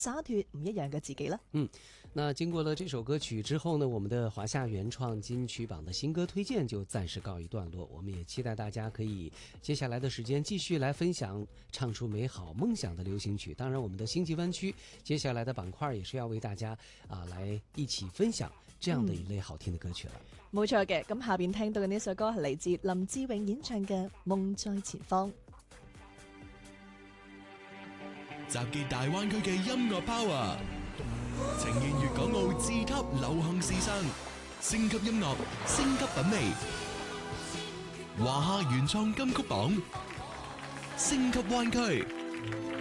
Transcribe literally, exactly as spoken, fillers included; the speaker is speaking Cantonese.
灑脫唔一樣嘅自己啦。 嗯，那經過了這首歌曲之後呢，我們的華夏原創金曲榜的新歌推薦就暫時告一段落。我們也期待大家可以接下來的時間繼續來分享唱出美好夢想的流行曲。當然，我們的星際灣區接下來的板塊也是要為大家啊來一起分享這樣的一類好聽的歌曲了。 冇錯嘅，咁下邊聽到嘅呢首歌係嚟自林志穎演唱嘅《夢在前方》。 集結大灣區嘅音樂 power， 呈現粵港澳自級流行時尚，升級音樂，升級品味。華夏原創金曲榜，升級灣區。